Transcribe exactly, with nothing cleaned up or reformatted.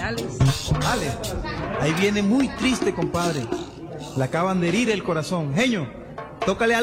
Alex. Alex, ahí viene muy triste, compadre. Le acaban de herir el corazón. Genio, tócale a